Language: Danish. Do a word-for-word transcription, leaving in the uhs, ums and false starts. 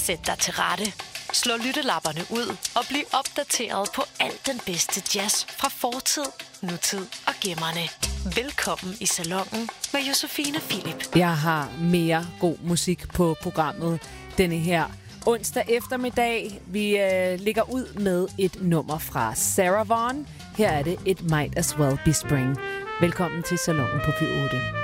Sæt dig til rette. Slå lyttelapperne ud og bliv opdateret på alt den bedste jazz fra fortid, nutid og gemmerne. Velkommen i salonen med Josefine Philip. Jeg har mere god musik på programmet denne her onsdag eftermiddag. Vi øh, ligger ud med et nummer fra Sarah Vaughan. Her er det It Might As Well Be Spring. Velkommen til salonen på P otte.